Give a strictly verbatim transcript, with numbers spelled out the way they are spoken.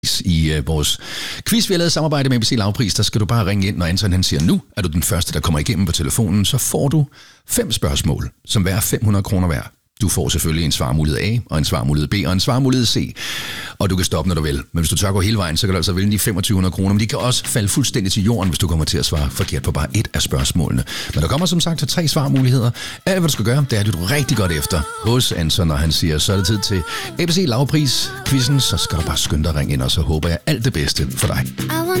I uh, vores quiz, vi har lavet samarbejde med A B C Lavpris, der skal du bare ringe ind, når Anton han siger, nu er du den første, der kommer igennem på telefonen, så får du fem spørgsmål, som hver fem hundrede kroner hver. Du får selvfølgelig en svarmulighed A, og en svarmulighed B, og en svarmulighed C. Og du kan stoppe, når du vil. Men hvis du tør gå hele vejen, så kan du altså vinde de to tusind fem hundrede kroner. Men de kan også falde fuldstændig til jorden, hvis du kommer til at svare forkert på bare et af spørgsmålene. Men der kommer som sagt til tre svarmuligheder. Alt, hvad du skal gøre, det er, at du rigtig godt efter hos Anton, når han siger, så er det tid til A B C Lavpris-quizzen. Så skal du bare skynde dig at ringe ind, og så håber jeg alt det bedste for dig.